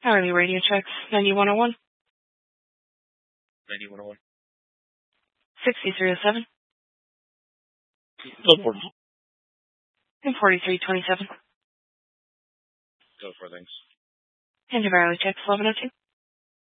Hourly radio checks, 9101. 9101. 6307. Go for it. And 4327. Go for things. And hourly checks, 1102.